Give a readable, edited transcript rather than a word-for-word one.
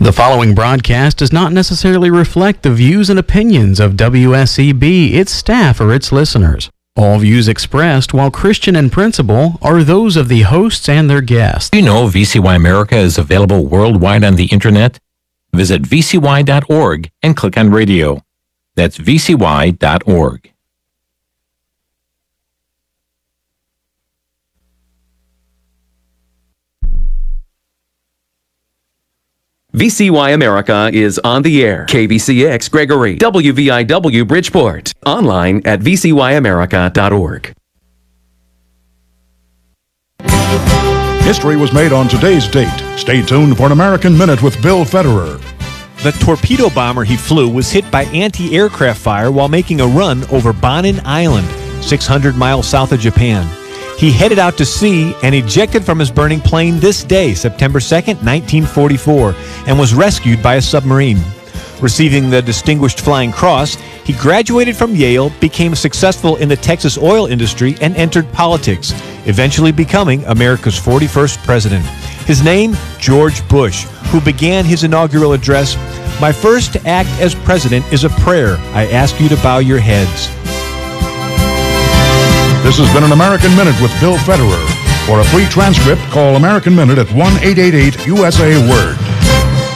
The following broadcast does not necessarily reflect the views and opinions of WSEB, its staff, or its listeners. All views expressed, while Christian in principle, are those of the hosts and their guests. Do you know VCY America is available worldwide on the internet? Visit vcy.org and click on radio. That's vcy.org. VCY America is on the air. KVCX Gregory, WVIW Bridgeport. Online at vcyamerica.org. History was made on today's date. Stay tuned for an American Minute with Bill Federer. The torpedo bomber he flew was hit by anti-aircraft fire while making a run over Bonin Island, 600 miles south of Japan. He headed out to sea and ejected from his burning plane this day, September 2nd, 1944, and was rescued by a submarine. Receiving the Distinguished Flying Cross, he graduated from Yale, became successful in the Texas oil industry, and entered politics, eventually becoming America's 41st president. His name, George Bush, who began his inaugural address, "My first act as president is a prayer. I ask you to bow your heads." This has been an American Minute with Bill Federer. For a free transcript, call American Minute at 1-888-USA-WORD.